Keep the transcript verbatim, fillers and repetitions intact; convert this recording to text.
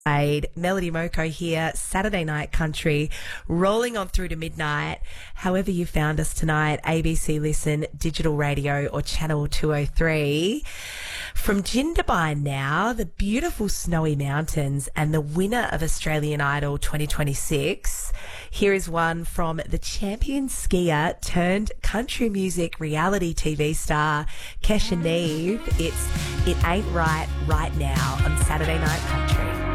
Melody Moko here, Saturday Night Country, rolling on through to midnight. However you found us tonight, A B C Listen, Digital Radio or Channel two oh three. From Jindabyne now, the beautiful snowy mountains and the winner of Australian Idol twenty twenty-six. Here is one from the champion skier turned country music reality T V star, Kesha Neve. It's It Ain't Right Right Now on Saturday Night Country.